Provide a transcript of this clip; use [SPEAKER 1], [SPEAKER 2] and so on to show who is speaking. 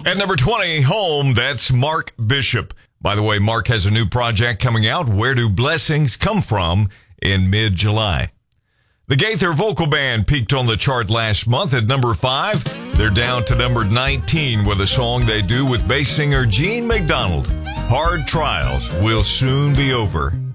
[SPEAKER 1] At number 20, Home, that's Mark Bishop. By the way, Mark has a new project coming out, Where Do Blessings Come From, in mid-July. The Gaither Vocal Band peaked on the chart last month at number 5. They're down to number 19 with a song they do with bass singer Gene McDonald. Hard Trials Will Soon Be Over.